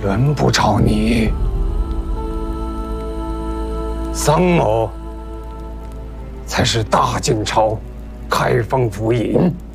轮不着你。桑某才是大晋朝开封府尹。